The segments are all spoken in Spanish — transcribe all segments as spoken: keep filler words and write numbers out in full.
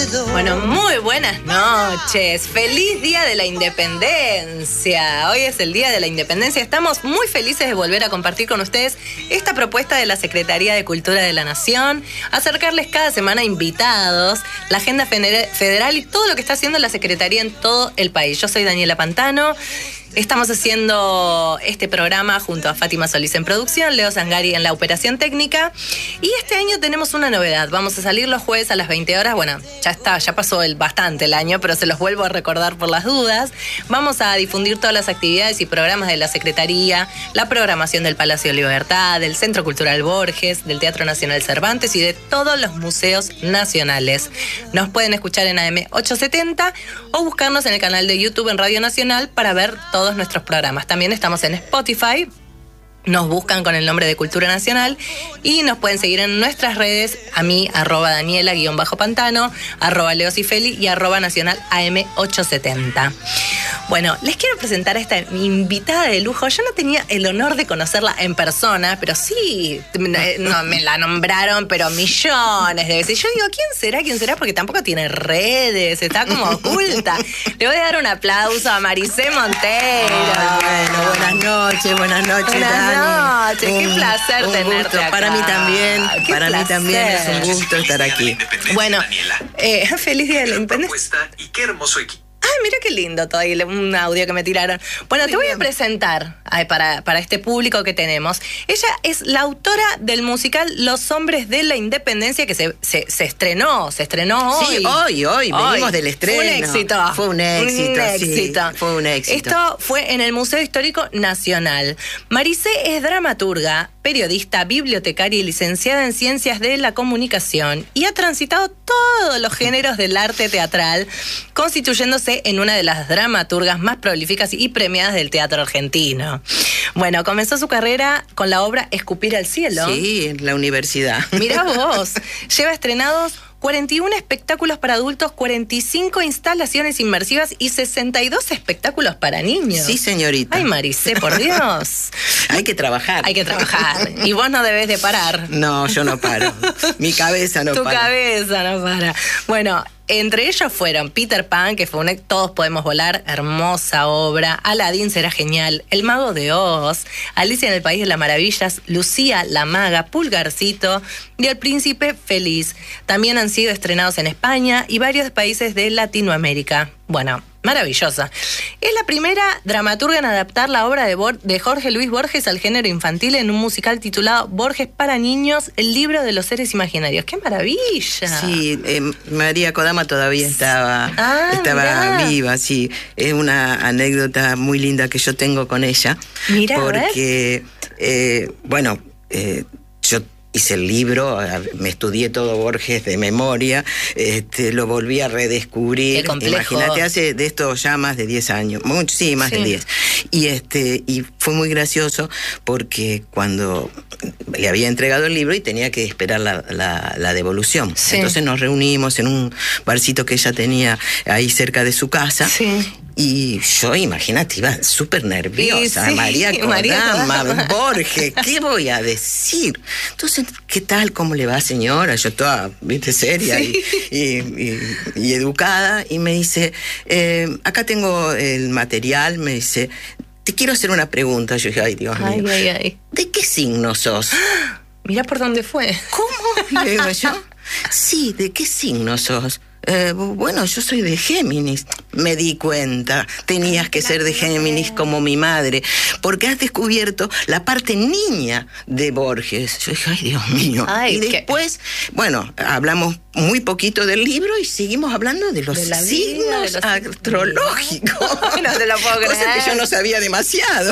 Bueno, muy buenas noches. Feliz Día de la Independencia. Hoy es el Día de la Independencia. Estamos muy felices de volver a compartir con ustedes esta propuesta de la Secretaría de Cultura de la Nación, acercarles cada semana invitados, la agenda federal y todo lo que está haciendo la Secretaría en todo el país. Yo soy Daniela Pantano. Estamos haciendo este programa junto a Fátima Solís en producción, Leo Zangari en la operación técnica. Y este año tenemos una novedad. Vamos a salir los jueves a las veinte horas. Bueno, ya está, ya pasó el, bastante el año, pero se los vuelvo a recordar por las dudas. Vamos a difundir todas las actividades y programas de la Secretaría, la programación del Palacio Libertad, del Centro Cultural Borges, del Teatro Nacional Cervantes y de todos los museos nacionales. Nos pueden escuchar en A M ochocientos setenta o buscarnos en el canal de YouTube en Radio Nacional para ver todos nuestros programas. También estamos en Spotify. Nos buscan con el nombre de Cultura Nacional y nos pueden seguir en nuestras redes, a mí, arroba Daniela, guión bajo Pantano, arroba Leo Cifeli y arroba Nacional A M ochocientos setenta. Bueno, les quiero presentar a esta invitada de lujo. Yo no tenía el honor de conocerla en persona, pero sí, no, me la nombraron, pero millones de veces. Yo digo, ¿quién será? ¿Quién será? Porque tampoco tiene redes, está como oculta. Le voy a dar un aplauso a Maricé Montero. Ay, bueno, buenas noches, buenas noches, Buenas Dani. noches, un, qué placer un tenerte gusto. acá. Para mí también, Qué para placer. mí también es un gusto estar aquí. Bueno, eh, feliz Día de la Independencia. Y qué hermoso equipo. Ay, mira qué lindo todo ahí, un audio que me tiraron. Bueno, Muy te voy bien. a presentar ay, para, para este público que tenemos. Ella es la autora del musical Los Hombres de la Independencia, que se, se, se estrenó, se estrenó hoy. Sí, hoy, hoy, venimos Hoy. del estreno. Fue un éxito. Fue un éxito, Un sí, éxito. fue un éxito. Esto fue en el Museo Histórico Nacional. Maricé es dramaturga, periodista, bibliotecaria y licenciada en Ciencias de la Comunicación y ha transitado todos los géneros del arte teatral, constituyéndose en una de las dramaturgas más prolíficas y premiadas del teatro argentino. Bueno, comenzó su carrera con la obra Escupir al Cielo. Sí, en la universidad. Mirá vos, lleva estrenados cuarenta y uno espectáculos para adultos, cuarenta y cinco instalaciones inmersivas y sesenta y dos espectáculos para niños. Sí, señorita. Ay, Maricé, por Dios. Hay que trabajar. Hay que trabajar. Y vos no debés de parar. No, yo no paro. Mi cabeza no tu para. Tu cabeza no para. Bueno, entre ellos fueron Peter Pan, que fue un Todos Podemos Volar, hermosa obra. Aladín será genial. El Mago de Oz, Alicia en el País de las Maravillas, Lucía la Maga, Pulgarcito y El Príncipe Feliz. También han sido estrenados en España y varios países de Latinoamérica. Bueno, maravillosa. Es la primera dramaturga en adaptar la obra de, Bor- de Jorge Luis Borges al género infantil en un musical titulado Borges para niños, el libro de los seres imaginarios. ¡Qué maravilla! Sí, eh, María Kodama todavía estaba, Ah, estaba mirá. viva, sí. Es una anécdota muy linda que yo tengo con ella. Mirá, a ver. porque, eh, bueno, eh, yo hice el libro, me estudié todo Borges de memoria, este, lo volví a redescubrir. Qué complejo. Imagínate, hace de esto ya más de diez años, mucho, sí, más Sí. de diez. Y, este, y fue muy gracioso porque cuando le había entregado el libro y tenía que esperar la, la, la devolución. Sí. Entonces nos reunimos en un barcito que ella tenía ahí cerca de su casa. Sí. Y yo, imagínate, iba súper nerviosa. Sí, sí, María María Kodama, Kodama. Borges, ¿qué voy a decir? Entonces, ¿qué tal? ¿Cómo le va, señora? Yo toda, viste, seria Sí. y, y, y, y educada. Y me dice, eh, acá tengo el material, me dice, te quiero hacer una pregunta. Yo dije, ay, Dios Ay, mío. ay, ay. ¿De qué signo sos? Mirá por dónde fue. ¿Cómo? Le digo yo. Sí, ¿de qué signo sos? Eh, bueno, yo soy de Géminis. Me di cuenta, tenías que ser de Géminis como mi madre, porque has descubierto la parte niña de Borges. Yo dije, ay, Dios mío. Ay, y qué- después, bueno, hablamos muy poquito del libro y seguimos hablando de los De la vida, signos de los- astrológicos. No te lo puedo Cosa creer. que yo no sabía demasiado.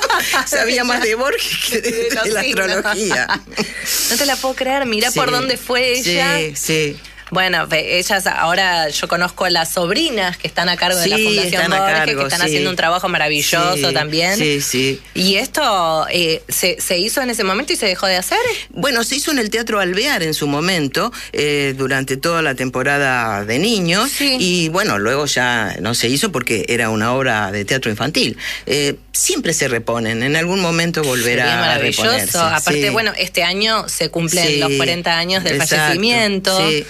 Sabía más de Borges que de, De los de la signos. astrología. No te la puedo creer. Mirá Sí, por dónde fue ella. Sí, sí. Bueno, ve- ellas ahora, yo conozco a las sobrinas que están a cargo de la Sí, Fundación están a Borges, cargo, que están sí. haciendo un trabajo maravilloso Sí, también. Sí, sí. ¿Y esto eh, se, se hizo en ese momento y se dejó de hacer? Bueno, se hizo en el Teatro Alvear en su momento, eh, durante toda la temporada de niños, Sí. y bueno, luego ya no se hizo porque era una obra de teatro infantil. Eh, siempre se reponen, en algún momento volverá Sería a maravilloso. reponerse. Aparte, Sí. bueno, este año se cumplen Sí, los cuarenta años del exacto, fallecimiento. sí.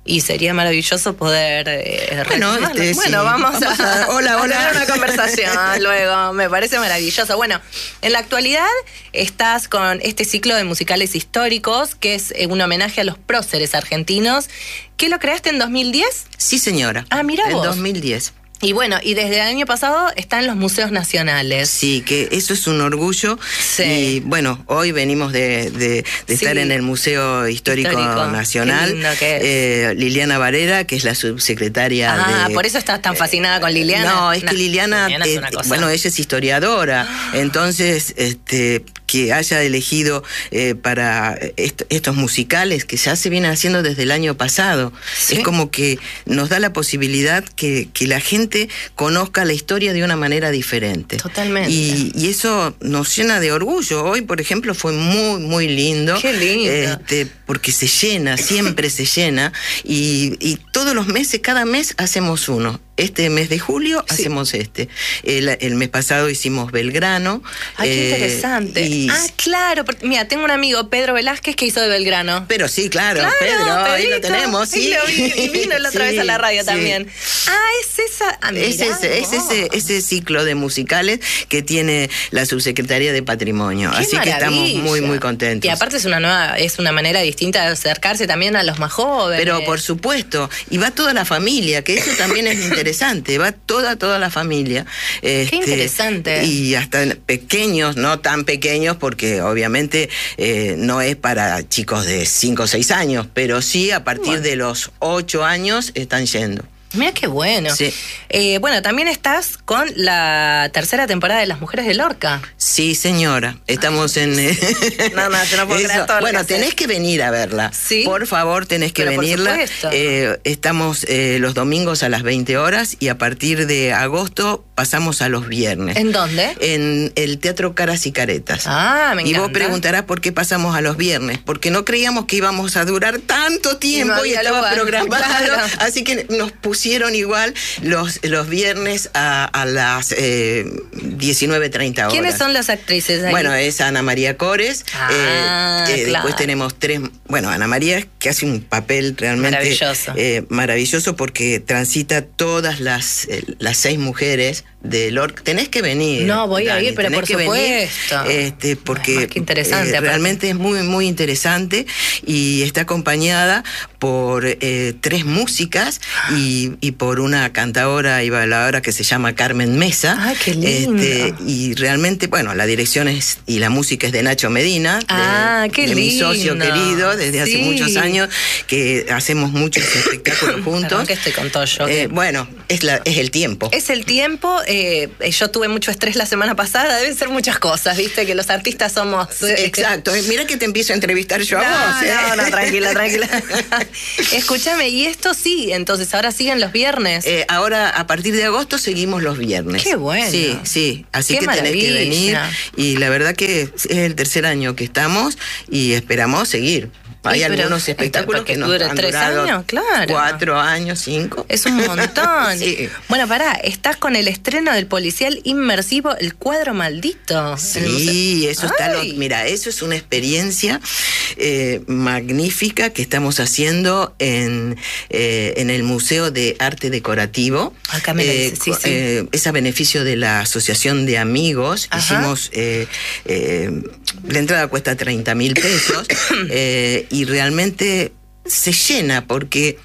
Y sería maravilloso poder eh, bueno, este, bueno, sí. vamos, vamos a, a, hola, a hola. tener una conversación luego. Me parece maravilloso. Bueno, en la actualidad estás con este ciclo de musicales históricos, que es un homenaje a los próceres argentinos. ¿Qué lo creaste en dos mil diez? Sí, señora. Ah, mira vos. En dos mil diez. Y bueno, y desde el año pasado están los museos nacionales. Sí, que eso es un orgullo. Sí. Y bueno, hoy venimos de, de, de Sí. estar en el Museo Histórico, Histórico. Nacional. Qué lindo que es. Eh, Liliana Varela, que es la subsecretaria Ah, de... por eso estás tan fascinada con Liliana. No, es que No, Liliana, Liliana es eh, una cosa. bueno, ella es historiadora, entonces, este, que haya elegido eh, para est estos musicales que ya se vienen haciendo desde el año pasado, ¿Sí? es como que nos da la posibilidad que, que la gente conozca la historia de una manera diferente. Totalmente. Y, y eso nos llena de orgullo. Hoy, por ejemplo, fue muy, muy lindo. Qué lindo. Este, porque se llena, siempre se llena. Y, y todos los meses, cada mes hacemos uno. Este mes de julio Sí. hacemos este. El, el mes pasado hicimos Belgrano. Ay, qué eh, interesante. y- Ah, claro. Porque, mira, tengo un amigo, Pedro Velázquez, que hizo de Belgrano. Pero sí, claro, Claro, Pedro, ahí lo Pedrito. tenemos, Ahí sí. lo vi, y vino la otra Sí, vez a la radio sí. también. Ah, es esa. Ah, Es mirá ese, es vos. ese, ese ciclo de musicales que tiene la Subsecretaría de Patrimonio. Qué Así que estamos maravilla. muy, muy contentos. Y aparte es una nueva, es una manera distinta de acercarse también a los más jóvenes. Pero por supuesto, y va toda la familia, que eso también es interesante, va toda, toda la familia. Este, interesante. Y hasta pequeños, no tan pequeños, porque obviamente eh, no es para chicos de cinco o seis años, pero sí a partir Bueno. de los ocho años están yendo. Mira qué bueno. Sí. Eh, bueno, también estás con la tercera temporada de Las Mujeres de Lorca. Sí, señora, estamos en... eh, No, no, yo no puedo eso. creer todo lo Bueno, que haces. tenés que venir a verla. Sí. Por favor, tenés que Pero por venirla. supuesto. Eh, estamos eh, los domingos a las veinte horas y a partir de agosto pasamos a los viernes. ¿En dónde? En el Teatro Caras y Caretas. Ah, me Y vos encanta. preguntarás por qué pasamos a los viernes, porque no creíamos que íbamos a durar tanto tiempo no y, había estaba lugar. programado, Claro. así que nos pusieron igual los, los viernes a, a las eh, diecinueve treinta horas. ¿Quiénes son las actrices ahí? Bueno, es Ana María Cores, Ah, eh, eh, claro. después tenemos tres, bueno, Ana María que hace un papel realmente Maravilloso. eh, maravilloso porque transita todas las, eh, las seis mujeres de Lorca. Tenés que venir. No, voy a Dani, ir, pero tenés por que venir, supuesto. este, porque Más que interesante, eh, aparte. realmente es muy, muy interesante y está acompañada por eh, tres músicas y, y por una cantadora y bailadora que se llama Carmen Mesa. Ay, qué lindo. Este, y realmente, bueno, la dirección es y la música es de Nacho Medina, de, Ah, qué de mi socio lindo. querido, desde hace Sí. muchos años que hacemos muchos espectáculos juntos. Perdón que estoy con todo yo. Eh, bueno, es, la, es el tiempo. Es el tiempo, eh, yo tuve mucho estrés la semana pasada, deben ser muchas cosas, viste, que los artistas somos... eh, Exacto, mira que te empiezo a entrevistar yo No, a vos. ¿eh? no, no, tranquila, tranquila. Escúchame, y esto sí, entonces ahora siguen los viernes. Eh, ahora, a partir de agosto, seguimos los viernes. Qué bueno. Sí, sí. Así Qué que tenés que maravilla. venir. Y la verdad que es el tercer año que estamos y esperamos seguir. Hay Sí, pero- algunos espectáculos porque que nos dura han tres durado años, claro. cuatro años, cinco. Es un montón. Sí. Bueno, pará, estás con el estreno del policial inmersivo El Cuadro Maldito. En el museo. Sí, eso está. Lo, Ay. mira, eso es una experiencia eh, magnífica que estamos haciendo en, eh, en el Museo de Arte Decorativo. Acá me la dice, sí, co- sí. eh, es a beneficio de la Asociación de Amigos. Ajá. Hicimos. Eh, eh, la entrada cuesta treinta mil pesos eh, y realmente se llena porque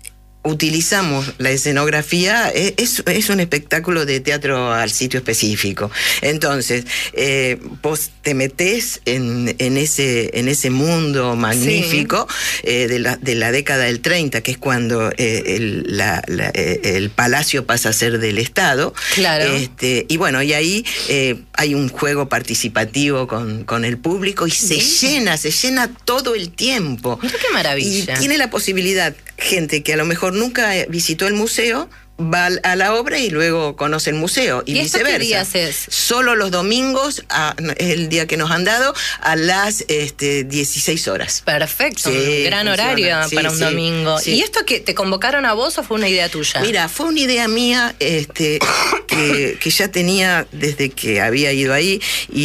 utilizamos la escenografía, eh, es, es un espectáculo de teatro al sitio específico. Entonces, eh, vos te metés en, en, ese, en ese mundo magnífico eh, de, la, de la década del treinta, que es cuando eh, el, la, la, eh, el palacio pasa a ser del Estado. Claro. Este, y bueno, y ahí eh, hay un juego participativo con, con el público y se Sí. llena, se llena todo el tiempo. Mira qué maravilla. Y tiene la posibilidad, gente que a lo mejor nunca visitó el museo, va a la obra y luego conoce el museo y, ¿Y esto qué viceversa. días es? Solo los domingos, a, es el día que nos han dado, a las este, dieciséis horas. Perfecto, Sí, un gran funciona. horario Sí, para un sí, domingo. sí. ¿Y esto que te convocaron a vos o fue una idea tuya? Mira, fue una idea mía este, que que, que ya tenía desde que había ido ahí,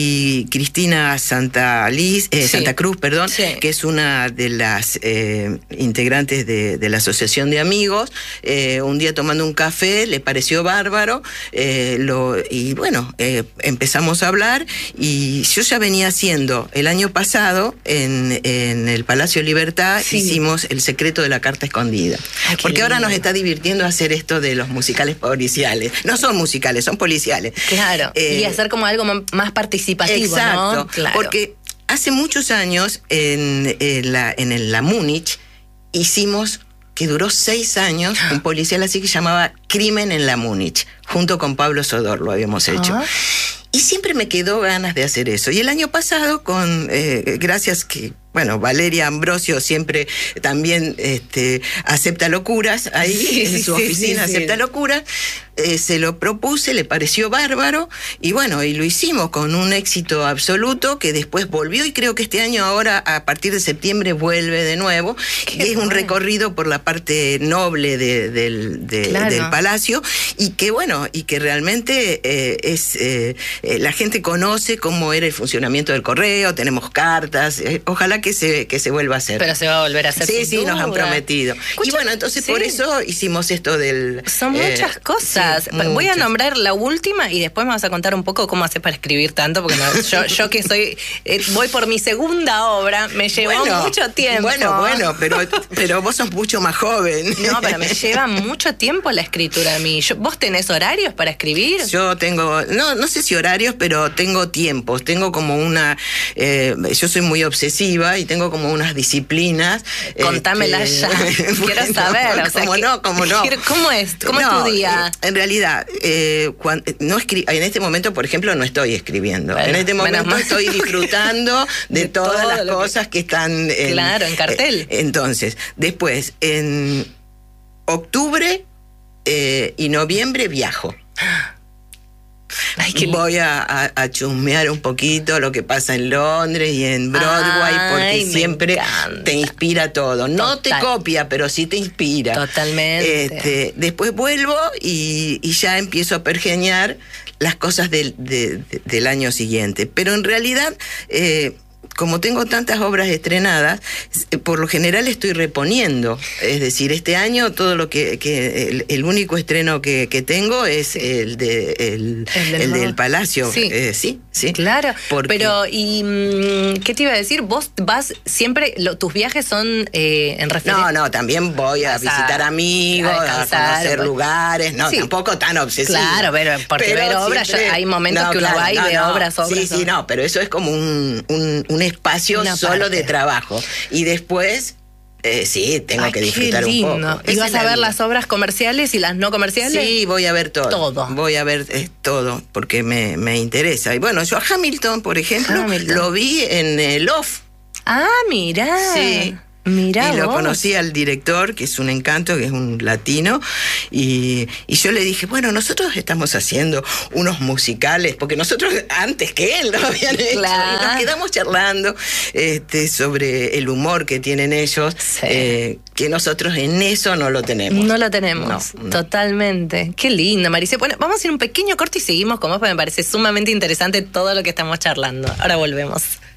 y Cristina Santa, Liz, eh, sí. Santa Cruz, perdón, sí. que es una de las eh, integrantes de, de la Asociación de Amigos, eh, un día tomando un café, le pareció bárbaro, eh, lo, y bueno, eh, empezamos a hablar, y yo ya venía haciendo el año pasado en, en el Palacio Libertad, sí. hicimos El secreto de la carta escondida. Ay, porque lindo. Ahora nos está divirtiendo hacer esto de los musicales policiales. No son musicales, son policiales. Claro, eh, y hacer como algo más participativo, exacto, ¿no? Claro. Porque hace muchos años en, en, la, en el, la Múnich hicimos, que duró seis años, un policial así que llamaba Crimen en la Múnich, junto con Pablo Sodor lo habíamos hecho. Uh-huh. Y siempre me quedó ganas de hacer eso. Y el año pasado, con eh, gracias que, bueno, Valeria Ambrosio siempre también este, acepta locuras ahí, sí, en su sí, oficina sí, acepta sí. locuras, eh, se lo propuse, le pareció bárbaro, y bueno, y lo hicimos con un éxito absoluto, que después volvió, y creo que este año ahora, a partir de septiembre, vuelve de nuevo. Qué y es bueno. un recorrido por la parte noble de, del, de, claro. del Palacio, y que bueno, y que realmente eh, es... Eh, Eh, la gente conoce cómo era el funcionamiento del correo, tenemos cartas, eh, ojalá que se, que se vuelva a hacer. Pero se va a volver a hacer. Sí, sí, duda. Nos han prometido. Escucha, y bueno, entonces sí. por eso hicimos esto del... Son eh, muchas cosas. Sí, Voy muchas. a nombrar la última y después me vas a contar un poco cómo haces para escribir tanto, porque no, yo, yo que soy, eh, voy por mi segunda obra, me llevó bueno, mucho tiempo. Bueno, bueno, pero, pero vos sos mucho más joven. No, pero me lleva mucho tiempo la escritura a mí. Yo, ¿Vos tenés horarios para escribir? Yo tengo, no, no sé si horarios, pero tengo tiempos, tengo como una, eh, yo soy muy obsesiva y tengo como unas disciplinas. Contámelas este, ya, bueno, quiero saber. O sea, ¿cómo no? ¿Cómo no? ¿Cómo es? ¿Cómo no, es tu día? Eh, en realidad, eh, cuando, no escri- en este momento, por ejemplo, no estoy escribiendo. Bueno, en este momento estoy disfrutando de, de todas las cosas que, que están en, claro, en cartel. Eh, entonces, después, en octubre eh, y noviembre viajo. Ay, voy a, a, a chusmear un poquito lo que pasa en Londres y en Broadway, Ay, porque siempre encanta. Te inspira todo. No Total. Te copia, pero sí te inspira. Totalmente. Este, después vuelvo y, y ya empiezo a pergeñar las cosas del, de, de, del año siguiente. Pero en realidad... Eh, como tengo tantas obras estrenadas, por lo general estoy reponiendo. Es decir, este año todo lo que, que el, el único estreno que, que tengo es el de el, el, del, el del Palacio. Sí, eh, sí, sí. Claro. Porque... Pero, ¿y qué te iba a decir? Vos vas siempre, lo, tus viajes son eh, en referencia. No, no, también voy a visitar amigos, a conocer pues. lugares. No, sí. tampoco tan obsesivo. Claro, pero porque pero ver obras, siempre... hay momentos no, que uno claro, va y no, ve no. obras, obras. Sí, sí, no, pero eso es como un, un, un espacio Una solo parte. de trabajo. Y después, eh, sí, tengo Ay, que disfrutar un poco. ¿Y vas a ver vida. las obras comerciales y las no comerciales? Sí, voy a ver todo. Todo. Voy a ver eh, todo, porque me, me interesa. Y bueno, yo a Hamilton, por ejemplo, Hamilton. lo vi en el Off. Ah, mirá. Sí. Mirá y lo vos. conocí al director, que es un encanto, que es un latino, y, y yo le dije, bueno, nosotros estamos haciendo unos musicales, porque nosotros antes que él lo habían hecho, claro. y nos quedamos charlando este, sobre el humor que tienen ellos, sí. eh, que nosotros en eso no lo tenemos. No lo tenemos, no, no. Totalmente. Qué lindo, Maricé. Bueno, vamos a ir un pequeño corte y seguimos con vos, porque me parece sumamente interesante todo lo que estamos charlando. Ahora volvemos.